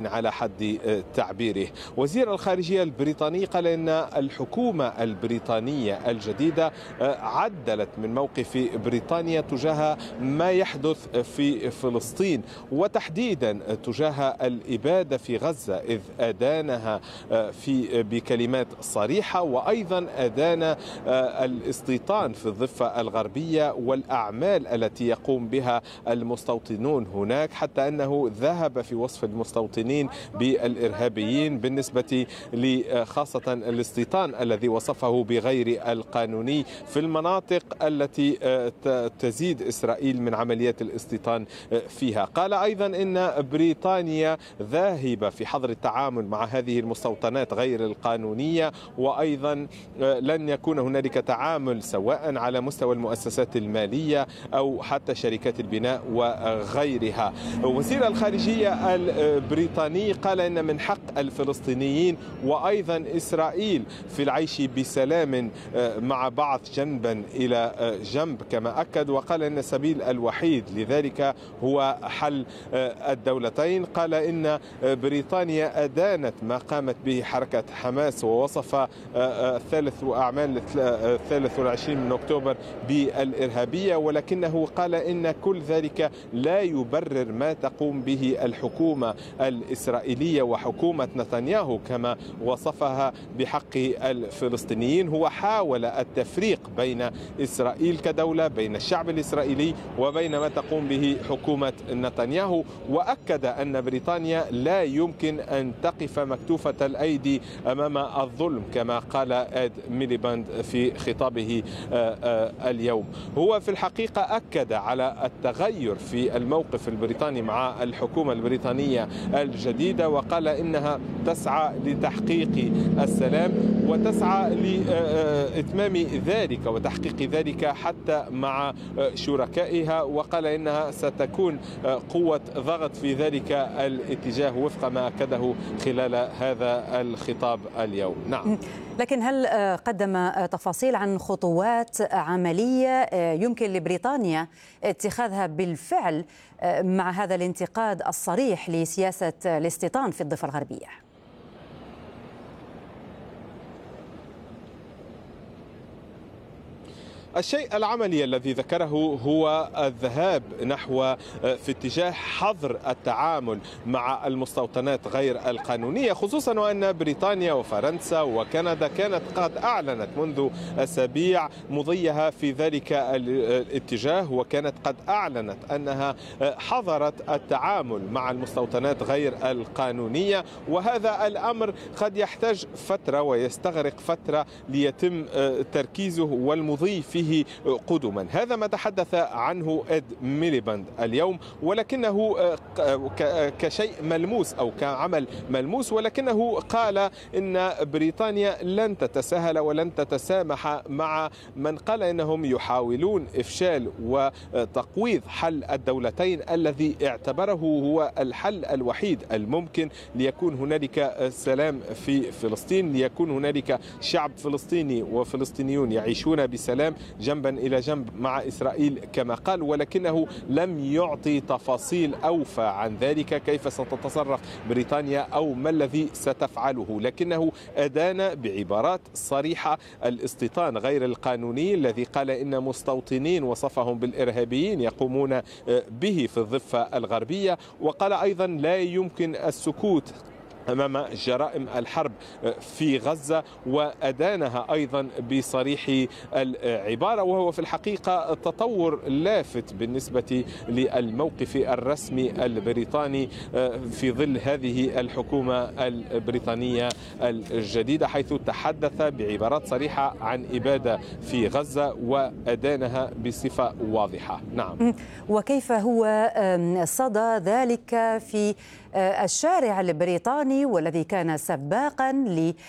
على حد تعبيره. وزير الخارجية البريطاني قال إن الحكومة البريطانية الجديدة عدلت من موقف بريطانيا تجاه ما يحدث في فلسطين، وتحديدا تجاه الإبادة في غزة، إذ أدانها بكلمات صريحة، وأيضا أدان الاستيطان في الضفة الغربية والأعمال التي يقوم بها المستوطنون هناك، حتى أنه ذهب في وصف المستوطنين بالإرهابيين بالنسبة خاصة الاستيطان الذي وصفه بغير القانوني في المناطق التي تزيد إسرائيل من عمليات الاستيطان فيها. قال أيضا إن بريطانيا ذاهبة في حظر التعامل مع هذه المستوطنات غير القانونية، وأيضا لن يكون هنالك تعامل سواء على مستوى المؤسسات المالية أو حتى شركات البناء وغيرها. وزير الخارجية البريطاني قال إن من حق الفلسطينيين وأيضا إسرائيل في العيش بسلام مع بعض جنبا إلى جنب كما أكد، وقال إن السبيل الوحيد لذلك هو حل الدولتين. قال إن بريطانيا أدانت ما قامت به حركة حماس، ووصف أعمال 23 من أكتوبر بالإرهابية، ولكنه قال إن كل ذلك لا يبرر ما تقوم به الحكومة الإسرائيلية وحكومة نتنياهو كما وصفها بحق الفلسطينيين. هو حاول التفريق بين إسرائيل كدولة، بين الشعب الإسرائيلي، وبين ما تقوم به حكومة نتنياهو، وأكد أن بريطانيا لا يمكن أن تقف مكتوفة الأيدي أمام الظلم كما قال إد ميليباند في خطابه اليوم. هو في الحقيقة أكد على التغير في الموقف البريطاني مع الحكومة البريطانية الجديدة، وقال إنها تسعى لتحقيق السلام وتسعى لإتمام ذلك وتحقيق ذلك حتى مع شركائها، وقال إنها ستكون قوة ضغط في ذلك الاتجاه وفق ما أكده خلال هذا الخطاب اليوم. نعم. لكن هل قدم تفاصيل عن خطوات عملية يمكن لبريطانيا اتخاذها بالفعل مع هذا الانتقاد الصريح لسياسة الاستيطان في الضفة الغربية؟ الشيء العملي الذي ذكره هو الذهاب نحو في اتجاه حظر التعامل مع المستوطنات غير القانونية، خصوصا وأن بريطانيا وفرنسا وكندا كانت قد أعلنت منذ أسابيع مضيها في ذلك الاتجاه، وكانت قد أعلنت أنها حظرت التعامل مع المستوطنات غير القانونية. وهذا الأمر قد يحتاج فترة ويستغرق فترة ليتم تركيزه والمضي فيه قدما. هذا ما تحدث عنه إد ميليباند اليوم، ولكنه كشيء ملموس أو كعمل ملموس، ولكنه قال إن بريطانيا لن تتساهل ولن تتسامح مع من قال إنهم يحاولون إفشال وتقويض حل الدولتين الذي اعتبره هو الحل الوحيد الممكن ليكون هنالك سلام في فلسطين، ليكون هنالك شعب فلسطيني وفلسطينيون يعيشون بسلام جنبا إلى جنب مع إسرائيل كما قال، ولكنه لم يعطي تفاصيل أوفى عن ذلك كيف ستتصرف بريطانيا أو ما الذي ستفعله، لكنه أدان بعبارات صريحة الاستيطان غير القانوني الذي قال إن مستوطنين وصفهم بالإرهابيين يقومون به في الضفة الغربية، وقال أيضا لا يمكن السكوت أمام جرائم الحرب في غزة، وأدانها أيضا بصريح العبارة. وهو في الحقيقة تطور لافت بالنسبة للموقف الرسمي البريطاني في ظل هذه الحكومة البريطانية الجديدة، حيث تحدث بعبارات صريحة عن إبادة في غزة وأدانها بصفة واضحة. نعم. وكيف هو صدى ذلك في الشارع البريطاني والذي كان سباقا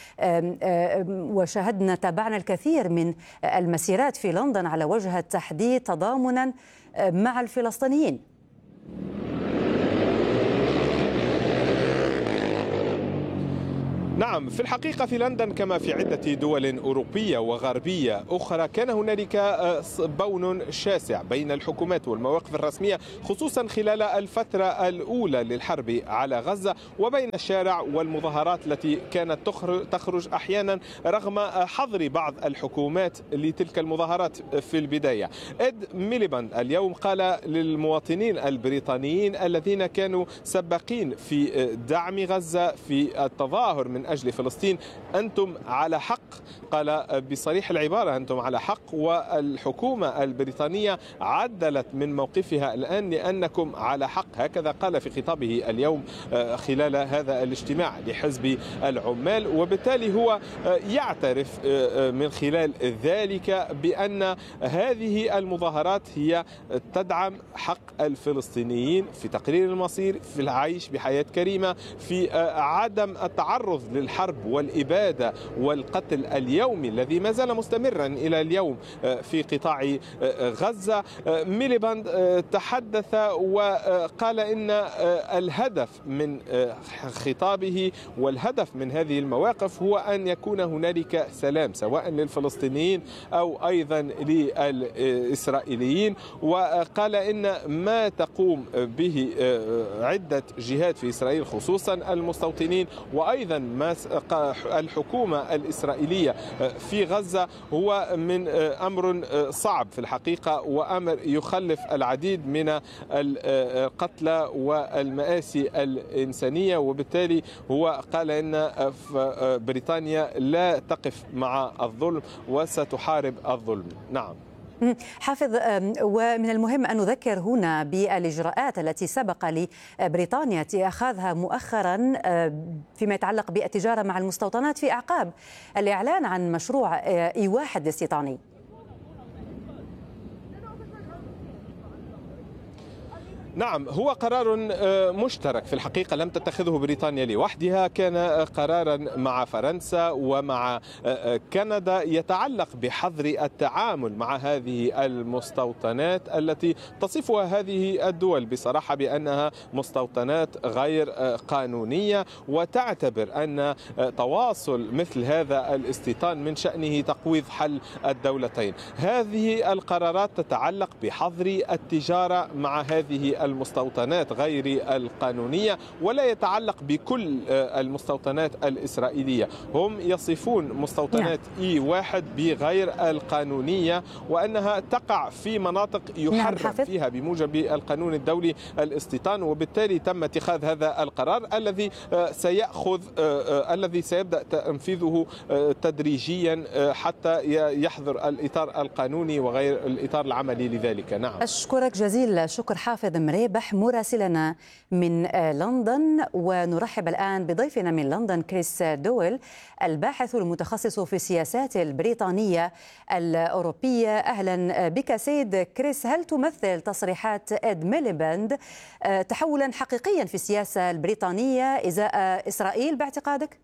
وشاهدنا تابعنا الكثير من المسيرات في لندن على وجه التحديد تضامنا مع الفلسطينيين؟ نعم، في الحقيقة في لندن كما في عدة دول أوروبية وغربية أخرى كان هنالك بون شاسع بين الحكومات والمواقف الرسمية، خصوصا خلال الفترة الأولى للحرب على غزة، وبين الشارع والمظاهرات التي كانت تخرج أحيانا رغم حظر بعض الحكومات لتلك المظاهرات في البداية. إد ميليباند اليوم قال للمواطنين البريطانيين الذين كانوا سباقين في دعم غزة في التظاهر من أجل فلسطين: أنتم على حق. قال بصريح العبارة: أنتم على حق، والحكومة البريطانية عدلت من موقفها الآن لأنكم على حق. هكذا قال في خطابه اليوم خلال هذا الاجتماع لحزب العمال، وبالتالي هو يعترف من خلال ذلك بأن هذه المظاهرات هي تدعم حق الفلسطينيين في تقرير المصير، في العيش بحياة كريمة، في عدم التعرض للحرب والإبادة والقتل اليومي الذي ما زال مستمرا إلى اليوم في قطاع غزة. ميليباند تحدث وقال إن الهدف من خطابه والهدف من هذه المواقف هو أن يكون هنالك سلام، سواء للفلسطينيين أو أيضا للإسرائيليين. وقال إن ما تقوم به عدة جهات في إسرائيل، خصوصا المستوطنين وأيضا ما الحكومة الإسرائيلية في غزة، هو من أمر صعب في الحقيقة، وأمر يخلف العديد من القتلى والمآسي الإنسانية. وبالتالي هو قال إن بريطانيا لا تقف مع الظلم وستحارب الظلم. نعم حافظ، ومن المهم أن نذكر هنا بالإجراءات التي سبق لبريطانيا اتخاذها مؤخرا فيما يتعلق بالتجارة مع المستوطنات في أعقاب الإعلان عن مشروع E1 الاستيطاني. نعم، هو قرار مشترك في الحقيقة لم تتخذه بريطانيا لوحدها، كان قرارا مع فرنسا ومع كندا يتعلق بحظر التعامل مع هذه المستوطنات التي تصفها هذه الدول بصراحة بأنها مستوطنات غير قانونية، وتعتبر أن تواصل مثل هذا الاستيطان من شأنه تقويض حل الدولتين. هذه القرارات تتعلق بحظر التجارة مع هذه المستوطنات غير القانونية، ولا يتعلق بكل المستوطنات الإسرائيلية. هم يصفون مستوطنات E1 بغير القانونية، وأنها تقع في مناطق يحرم فيها بموجب القانون الدولي الاستيطان، وبالتالي تم اتخاذ هذا القرار الذي سيبدأ تنفيذه تدريجيا حتى يحظر الإطار القانوني وغير الإطار العملي لذلك. نعم، أشكرك جزيل الشكر حافظ مريبح مراسلنا من لندن. ونرحب الآن بضيفنا من لندن كريس دويل، الباحث المتخصص في السياسات البريطانية الأوروبية. أهلا بك سيد كريس. هل تمثل تصريحات إد ميليباند تحولا حقيقيا في السياسة البريطانية إزاء إسرائيل باعتقادك؟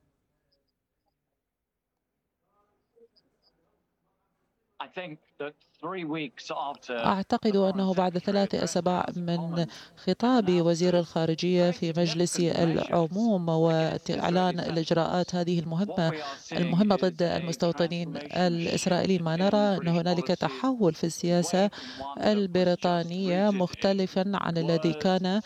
أعتقد أنه بعد 3 أسابيع من خطاب وزير الخارجية في مجلس العموم وإعلان الإجراءات هذه المهمة ضد المستوطنين الإسرائيليين، ما نرى أن هنالك تحول في السياسة البريطانية مختلفا عن الذي كان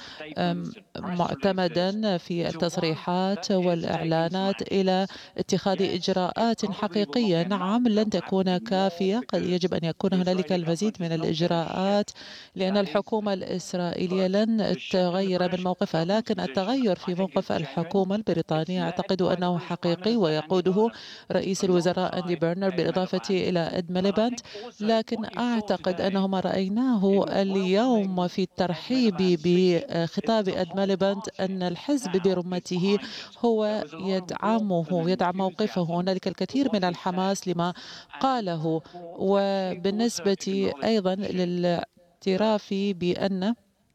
معتمدا في التصريحات والإعلانات إلى اتخاذ إجراءات حقيقية. نعم، لن تكون كافية، قد يجب أن يكون هنالك المزيد من الإجراءات لأن الحكومة الإسرائيلية لن تغير من موقفها، لكن التغير في موقف الحكومة البريطانية أعتقد أنه حقيقي ويقوده رئيس الوزراء أندي بيرنر بالإضافة إلى إد ميليباند. لكن أعتقد أنه ما رأيناه اليوم في الترحيب بخطاب إد ميليباند أن الحزب برمته هو يدعم موقفه. هنالك الكثير من الحماس لما قاله، وبالنسبة أيضا للاعتراف بأن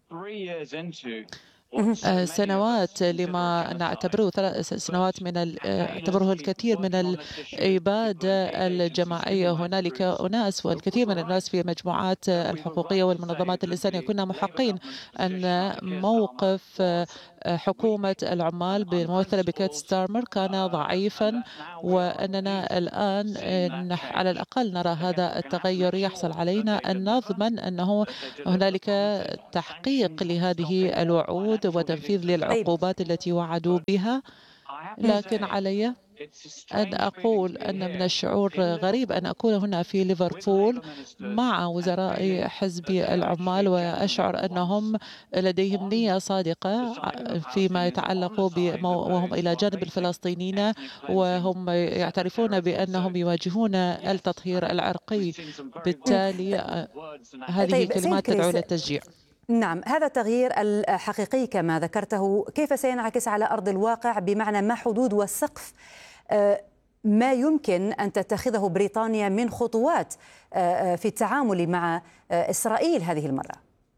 سنوات لما نعتبره 3 سنوات اعتبره الكثير من الإبادة الجماعية. هنالك أناس والكثير من الناس في المجموعات الحقوقية والمنظمات الإنسانية كنا محقين أن موقف حكومة العمال بالممثلة بكيت ستارمر كان ضعيفا، وأننا الآن على الأقل نرى هذا التغير يحصل. علينا أن نضمن أنه هنالك تحقيق لهذه الوعود وتنفيذ للعقوبات التي وعدوا بها. لكن علي أن أقول أن من الشعور غريب أن أكون هنا في ليفربول مع وزراء حزب العمال، وأشعر أنهم لديهم نية صادقة فيما يتعلق وهم إلى جانب الفلسطينيين، وهم يعترفون بأنهم يواجهون التطهير العرقي. بالتالي هذه كلمات تدعو للتشجيع. نعم، هذا التغيير الحقيقي كما ذكرته كيف سينعكس على أرض الواقع؟ بمعنى ما حدود والسقف ما يمكن أن تتخذه بريطانيا من خطوات في التعامل مع إسرائيل هذه المرة؟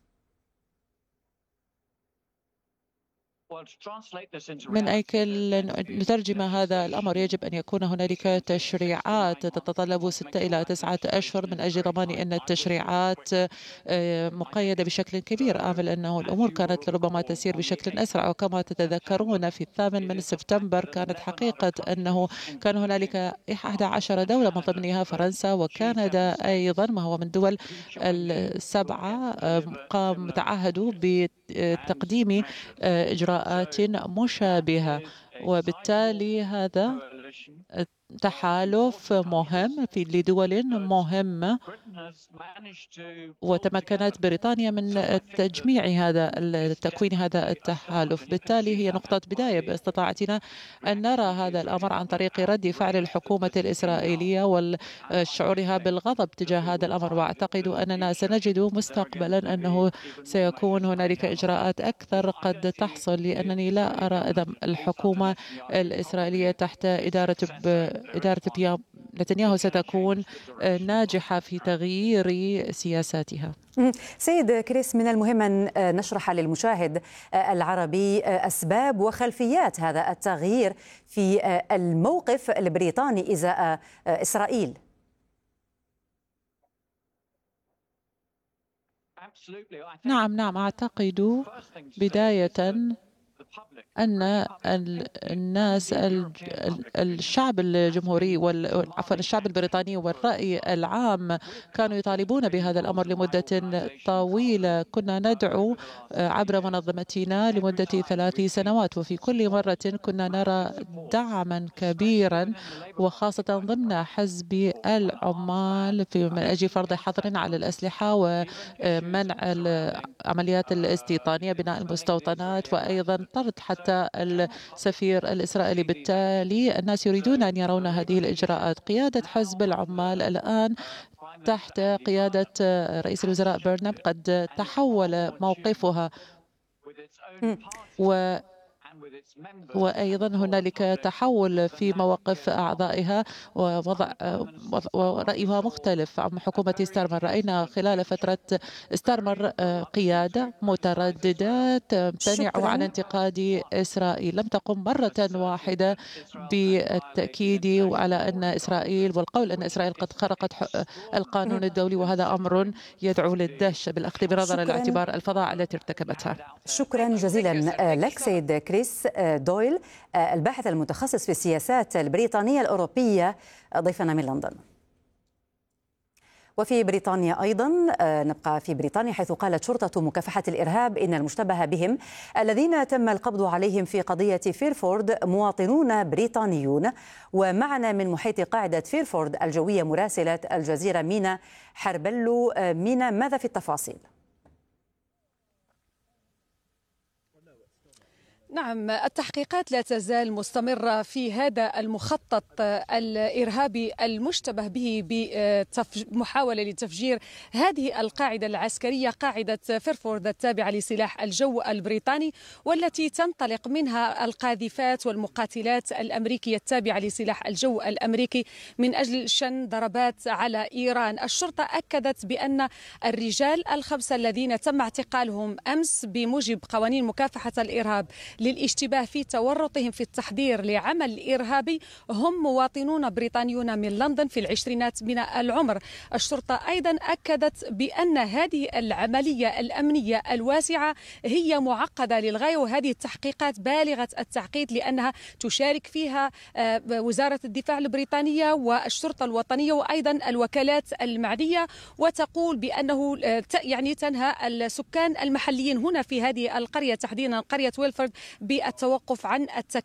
من أجل نترجم هذا الأمر يجب أن يكون هنالك تشريعات تتطلب 6 إلى 9 أشهر من أجل ضمان أن التشريعات مقيدة بشكل كبير. آمل أنه الأمور كانت ربما تسير بشكل أسرع، وكما تتذكرون في 8 سبتمبر كانت حقيقة أنه كان هنالك 11 دولة من ضمنها فرنسا وكندا أيضا، ما هو من دول السبعة تعهدوا بتقديم إجراءات مشابهة، وبالتالي هذا تحالف مهم لدول مهمة، وتمكنت بريطانيا من تجميع تكوين هذا التحالف. بالتالي هي نقطة بداية باستطاعتنا أن نرى هذا الأمر عن طريق رد فعل الحكومة الإسرائيلية وشعورها بالغضب تجاه هذا الأمر. وأعتقد أننا سنجد مستقبلا أنه سيكون هنالك إجراءات أكثر قد تحصل، لأنني لا أرى الحكومة الإسرائيلية تحت إدارة نتنياهو ستكون ناجحة في تغيير سياساتها. سيد كريس، من المهم أن نشرح للمشاهد العربي أسباب وخلفيات هذا التغيير في الموقف البريطاني إزاء إسرائيل. نعم، أعتقد بداية أن الناس الشعب الجمهوري الشعب البريطاني والرأي العام كانوا يطالبون بهذا الأمر لمدة طويلة. كنا ندعو عبر منظمتنا لمدة 3 سنوات، وفي كل مرة كنا نرى دعما كبيرا، وخاصة ضمن حزب العمال من أجل فرض حظر على الأسلحة ومنع العمليات الاستيطانية، بناء المستوطنات، وأيضا طرد حتى السفير الإسرائيلي. بالتالي الناس يريدون أن يرون هذه الإجراءات. قيادة حزب العمال الآن تحت قيادة رئيس الوزراء بيرنام قد تحول موقفها، وأيضا هنالك تحول في مواقف أعضائها ووضع ورأيها مختلف عن حكومة ستارمر. رأينا خلال فترة ستارمر قيادة مترددة تمتنع عن انتقاد إسرائيل، لم تقم مرة واحدة بالتأكيد على أن إسرائيل والقول أن إسرائيل قد خرقت القانون الدولي، وهذا أمر يدعو للدهشة بالأخذ بنظر الاعتبار الفظائع التي ارتكبتها. شكرا جزيلا لك سيد كريس دويل، الباحث المتخصص في السياسات البريطانية الأوروبية، ضيفنا من لندن. وفي بريطانيا أيضا نبقى في بريطانيا، حيث قالت شرطة مكافحة الإرهاب إن المشتبه بهم الذين تم القبض عليهم في قضية فيرفورد مواطنون بريطانيون. ومعنا من محيط قاعدة فيرفورد الجوية مراسلة الجزيرة مينا حربلو. مينا، ماذا في التفاصيل؟ نعم، التحقيقات لا تزال مستمرة في هذا المخطط الإرهابي المشتبه به بمحاولة لتفجير هذه القاعدة العسكرية، قاعدة فيرفورد التابعة لسلاح الجو البريطاني، والتي تنطلق منها القاذفات والمقاتلات الأمريكية التابعة لسلاح الجو الأمريكي من أجل شن ضربات على إيران. الشرطة أكدت بأن الرجال ال5 الذين تم اعتقالهم أمس بموجب قوانين مكافحة الإرهاب للاشتباه في تورطهم في التحضير لعمل إرهابي هم مواطنون بريطانيون من لندن في العشرينات من العمر. الشرطة أيضا أكدت بأن هذه العملية الأمنية الواسعة هي معقدة للغاية، وهذه التحقيقات بالغة التعقيد لأنها تشارك فيها وزارة الدفاع البريطانية والشرطة الوطنية وأيضا الوكالات المعنية، وتقول بأنه يعني تنهى السكان المحليين هنا في هذه القرية تحديدا قرية ويلفورد بالتوقف عن